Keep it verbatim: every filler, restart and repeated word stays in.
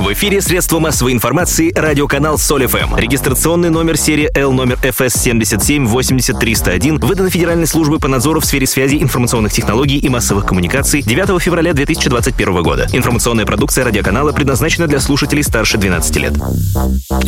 В эфире средства массовой информации радиоканал Соль эф эм. Регистрационный номер серии Л номер эф эс семьдесят семь восемьдесят триста один выдан Федеральной службой по надзору в сфере связи, информационных технологий и массовых коммуникаций девятого февраля две тысячи двадцать первого года. Информационная продукция радиоканала предназначена для слушателей старше двенадцати лет.